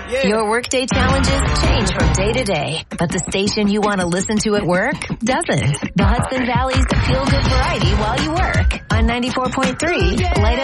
Your workday challenges change from day to day, but the station you want to listen to at work doesn't. The Hudson Valley's Feel Good Variety while you work on 94.3 Light